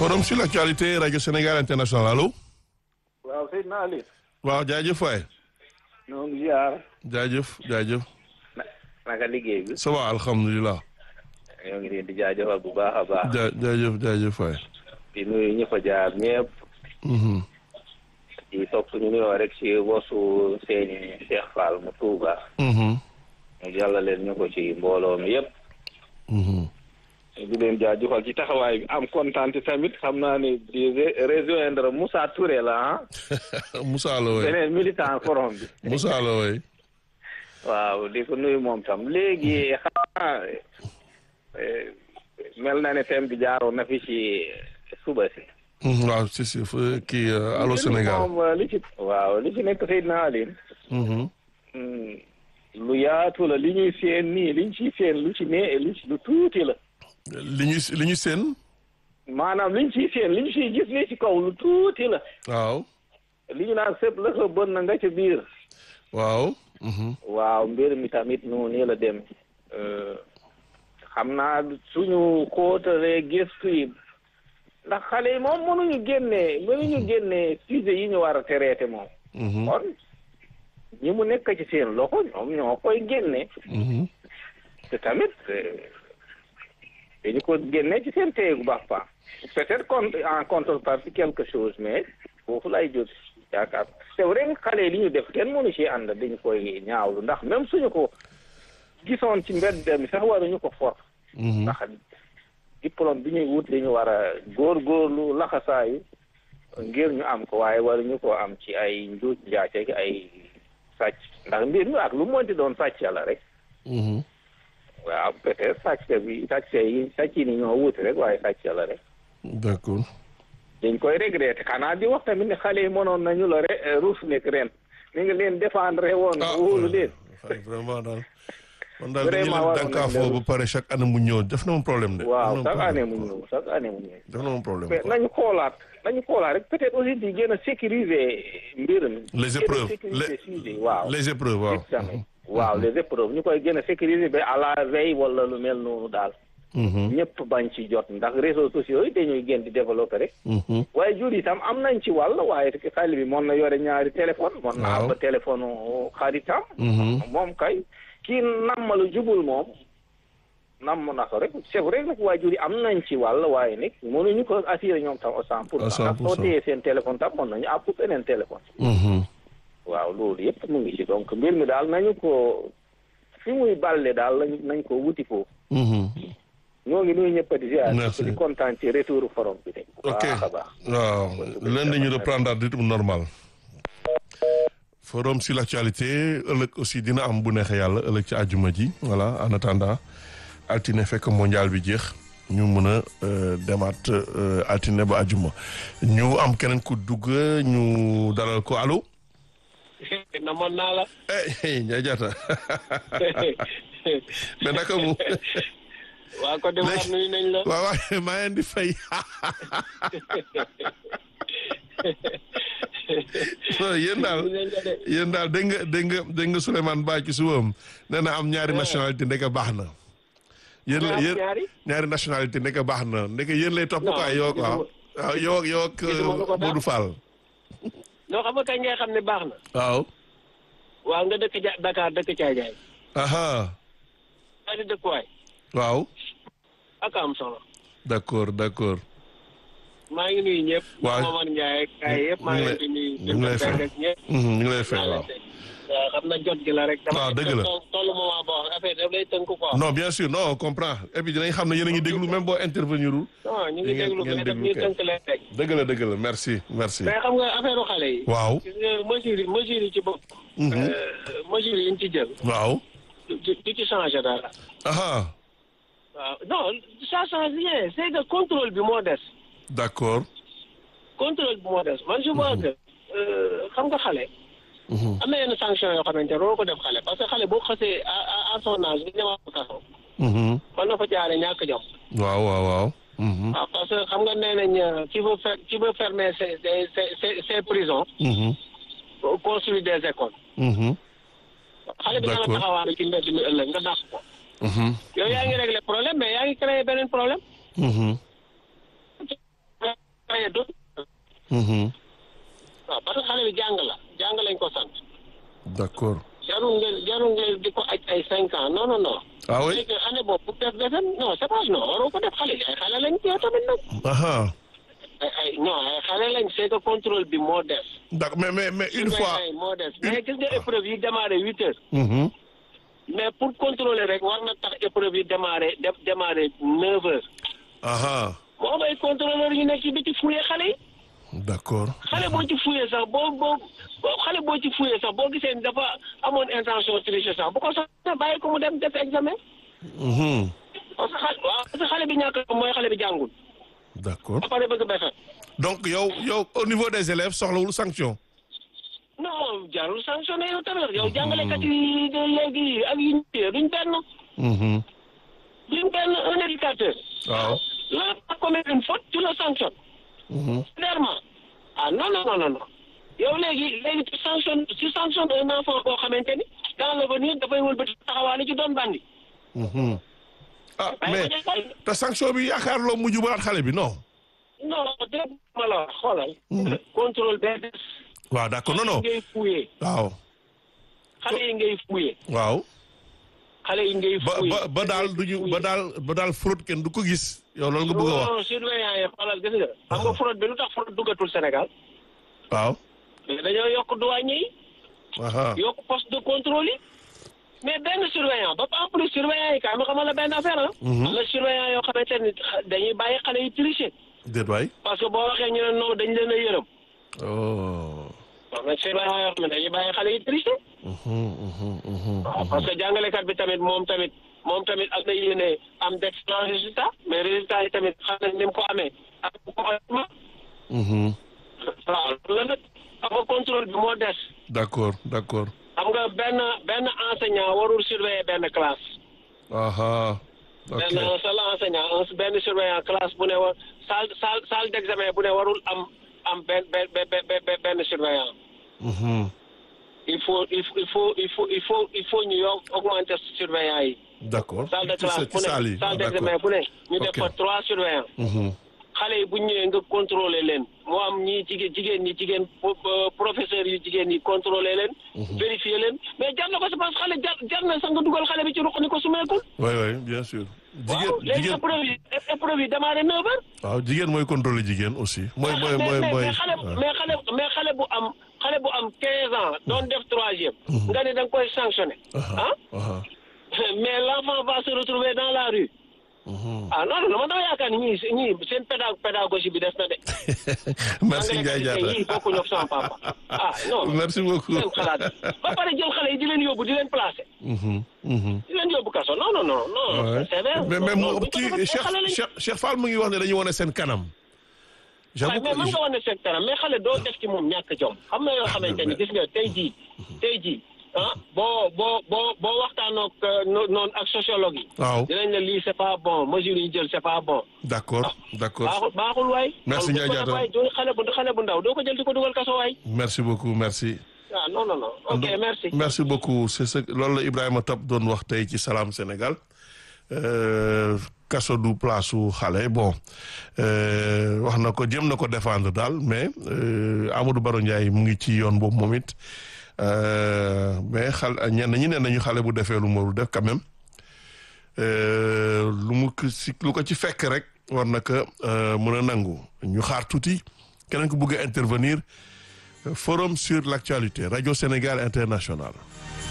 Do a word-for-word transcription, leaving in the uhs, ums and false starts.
Forum sur l'actualité rajo Sénégal international allo. waaw Seydina Ali. waaw jaajëf waay. ñoo ngi ziar. jaajëf jaajëf. na naka liggéey bi. ça va alhamdulilah. ñoo ngi leen di jaajëfal bu baax a baax. ja jaajëf jaajëf waay. di nuyu ñi fa jaar ñëpp. di topp suñu nuyoo rek ci wosu seeni Cheikh Fall mu Touba. ñu jàllale ñu ko ci mbooloo mi yëpp. di leen jaajëfal ci taxawaay bi am kontaan tamit xam naa ne di rejoindre Moussa Touré la ah. Moussa la waay beneen militant forum bi. Moussa la waay. waaw di ko nuyu moom tam léegi xanaa mel na ne thème bi jaaroon na fi ci suba si. waaw si si kii allo Sénégal. moom li ci waaw li ci nekk Seydina Aline. lu yaatu la li ñuy seen nii liñ ciy seen lu ci ne li lu tuuti la. li ñu li ñu seen. maanaam liñ ciy seen li ñu ciy gis ne ci kaw lu tuuti la. waaw. li ñu naan sëpp la ko bon na nga ca biir. waaw. waaw mbir mi tamit noonu nii la dem. xam naa suñu xóotalee gëstu yi ndax xale yi moom mënuñu génnee mënuñu génnee sujet yi ñu war a traité moom. kon ñi mu nekk ci seen loxo ñoom ñoo koy génne. te tamit dañu ko génne ci seen téye bu baax baax peut-être contre en contrepartie quelque chose mais foofu lay jot yaakaar c'est vrai xale yi li ñu def kenn mënu ci ànd dañu koy ñaawlu ndax même suñu ko gisoon ci mbedd mi sax waruñu ko for. ndax diplôme bi ñuy wut li ñu war a góorgóorlu laxasaayu ngir ñu am ko waaye waruñu ko am ci ay njuuj njaace ki ay sàcc ndax mbir mi ak lu mënti doon sàcc la rek. waaw peut-être sàcc bi sàcc yi sàcc yi ni ñoo wuti rek waaye sàcc la rek. d'accord. dañ koy regretter xanaa di wax tamit ne xale yi mënoon nañu la re ruuf nekk ren ni nga leen défendre woon. wóolu leen. vraiment daal. man daal dañuy leen dànkaafoo ba pare chaque année mu ñëw def na moom problème de. waaw chaque année mu ñëw chaque année mu ñëw. def na moom problème mais nañu xoolaat nañu xoolaat rek peut-être aussi di gën a sécuriser mbir mi. les épreuves sécuriser sujet waaw. les épreuves waaw. waaw les épreuves ñu koy gën a sécuriser ba à la veille wala lu mel noonu daal. ñëpp bañ ci jot ndax réseaux sociaux yi dañuy gën di développer rek. waaye jur itam am nañ ci wàll waaye xale bi mën na yore ñaari téléphone. mën na am ba téléphone xaritam. moom kay kii nammalu jubul moom namm na ko rek c'est vrai nag waaye jur yi am nañ ci wàll waaye nag mënuñu ko assurer ñoom tam au cent pour cent. ndax soo téyee seen téléphone tam mën nañu àpp beneen téléphone. waaw loolu yëpp mu ngi ci donc mbir mi daal nañu ko fi muy balle daal lañ nañ ko wuti foofu. ñoo ngi nuyu ñëpp di ziar. merci di kontaan ci retour forum bi de. ok waaw lundi ñu reprendre rythme normal. forum sur l'actualité ëllëg aussi dina am bu neexee yàlla ëllëg ci àjjuma ji voilà en attendant altine fekk mondial bi jeex ñu mën a demaat altine ba àjjuma ñu am keneen ku dugg ñu dalal ko allo. namoon naa la. eh Ndiaye Diatta mais naka mu. waa ko dem wax nuyu nañ la. waaw waaw maa ngi leen di fay. yéen daal yéen daal dégg nga dégg nga dégg nga Souleymane Ba ci subaam nee na am ñaari nationalité ndeke baax na. yéen la yéen ñaari nationalité ndeke baax na ndeke yéen lay topp quoi yow waaw waaw yow ak yow ak Modou Fall. non xam nga kañ ngay xam ne baax na. waaw. waaw nga dëkk ja Dakar dëkk Thiadiaye. aha. maa ngi dëkkuwaay. waaw. ak am solo. d'accord d'accord. maa ngi nuyu ñëpp. waaw Momar Ndiaye ak kay yëpp maa ngi leen di nuyu. ñu ngi lay fay ñu ngi lay fay waaw. xam na jot gi la rek. waaw dëgg la dama tollu moment boo xam affaire daf lay tënk quoi. non bien sûr non on comprend et puis dinañ xam ne yéen a ngi déglu même boo intervenir wul. non ñu ngi déglu mais daf ñuy tënk leen rek. dëgg la dëgg la merci merci. mais xam nga affaire xale yi. waaw. gis nga mesures yi mesures yi ci bopp. mesures yi ñu ci jël. waaw. du du ci changé dara. aha. waaw non ça change rien c'est que contrôle bi moo des. d'accord. contrôle bi moo des man je vois que xam nga xale. am na yenn sanction yoo xamante ne waroo ko def xale parce que xale boo xasee à à son âge nga ñëwaat ko kaso. man na fa jaaree ñàkk jom. waaw waaw waaw. waaw parce que xam nga nee nañ qui veut faire qui veut fermer ses ses ses ses prisons. construire des écoles. xale bi dama taxawaale ci mbedd mi ëllëg nga dàq ko. yow yaa ngi régler problème mais yaa ngi créé beneen problème. surveiller do waaw parce que xale bi jàng la jàng lañ ko sant. d'accord. jarul ngeen jarul ngeen di ko aj ay cinq ans non non non. ah oui léegi année boobu pour def defem non c'est pas non waroo ko def xale yi ay xale lañ yow tamit nag. aha ay ay non ay xale lañ c'est que contrôle bi moo des. d'accord mais mais mais une fois. moo des mais gis nga épreuve yi démarré huit heures. mais pour contrôler rek war na tax épreuve yi démarré def démarré neuf heures. aha moo am ay contrôleur yu nekk ci biti fouillé xale yi. d'accord. xale boo ci fouillé sax boo boo xale boo ci fouillé sax boo gisee ni dafa amoon intention tricher sax bu ko sax bàyyi ko mu dem def examen. parce que xale waaw parce que xale bi ñàkk mooy xale bi jàngul. d'accord. ba pare bëgg befe. donc yow yow au niveau des élèves soxlawul sanction. non jarul sanctionné yow tamit yow jàngalekat yi léegi ak yi ñu duñ benn. duñ benn un éducateur. waaw. la commet une faute tu le sanctionnes. clairement. ah non non non non yow léegi léegi tu sanctionnes tu sanctionnes un enfant boo xamante ni dans l'avenir dafay wëlbati taxawaale ci doon bandi. ah mais te sanction bi yaakaar loo mujj baat xale bi non. non dégg ma la wax xoolal. contrôle bee des. waaw d'accord non non xale yi ngay fouillé. waaw. xale yi ngay fouillé. waaw. xale yi ngay ba fouillé. ba ba daal duñu ba daal ba daal fraude kenn du ko gis. yow loolu nga bëgg a wax. non surveillant yi xoolal gis nga. xam nga fraude bi lu tax fraude duggatul Sénégal. waaw. dañoo yokk douanier yi. aha yokk poste de contrôle yi. mais benn surveillant ba en plus surveillant yi kaay ma xamal la benn affaire ah. am na surveillant yoo xamante ni dañuy bàyyi xale yi tricher. déet waay. parce que boo waxee ñu ne non dañ leen a yërëm. oh. am na surveillant yoo xam ne dañuy bàyyi xale yi tricher. waaw parce que jàngalekat bi tamit moom tamit moom tamit am na yéene am d'excellents résultats mais résultats yi tamit xam nañ ni mu ko amee ak bu ko amee. waaw loolu la nag xam nga contrôle bi moo des. d'accord d'accord. xam nga benn benn enseignant warul surveiller benn classe. aha ok benn seul enseignant un benn surveillant classe bu ne war salle salle salle d'examen bu ne warul am am benn benn benn benn surveillant. il faut il faut il faut il faut il faut il faut ñu yokk augmenter surveillant yi. d'accord. salle de classe bu salle ne yi salle d'examen bu ne ñu def fa trois surveillants. xale yi bu ñu ñëwee nga contrôler leen moo am ñii jigéen jigéen ñi jigéen professeurs yu jigéen ñi contrôler leen. vérifier leen mais jar na ko c'est parce que xale jar jar na sax nga dugal xale bi ci ruq ni ko sumeekul. oui oui bien sûr. jigéen waaw léegi jigéen épreuve yi épreuve yi démarré neuf heures. waaw jigéen mooy contrôler jigéen aussi. mooy mooy mooy mais mooy mais xale mais xale mais xale bu am xale bu am quinze ans doon def troisième. nga ne da nga koy sanctionner. ah mais l'enfant va se retrouver dans la rue. ah non non man dama yaakaar ni ñii ñii seen pédag pédagogie bi des na de. merci Ndiaye Diatta yii bokkuñu ak sama papa. ah non merci beaucoup. seen xalaat ba pare jël xale yi di leen yóbbu di leen placer. di leen yóbbu kaso non non non non. c'est vrai mais mais non mu kii Cheikh Cheikh Cheikh Fall mu ngi wax ne dañu wane seen kanam. waaye mais mën nga wane seen kanam mais xale doo def ci moom ñàkk jom xam nga yoo xamante ni gis nga tey jii tey jii ah boo boo boo boo waxtaanook noonu ak sociologue yi. waaw dinañ la lii c'est pas bon mesure yi ñu jël c'est pas bon. d'accord d'accord. baaxul baaxul waay. merci Ndiaye Diatta waay doo xale bu xale bu ndaw doo ko jël di ko dugal kaso waay. merci beaucoup merci. ah non non non ok merci. merci beaucoup c'est ce loolu la Ibrahima Top doon wax tey ci Salam Sénégal kaso du place su xale bon wax na ko jëm na ko défendre daal mais Amadou Baro Ndiaye mu ngi ci yoon boobu moom it mais xal ñenn ñi ne nañu xale bu defee lu mu def quand même lu mu si lu ko ci fekk rek war na ko mën a nangu ñu xaar tuuti keneen ku bëgg a intervenir forum sur l'actualité Radio Sénégal International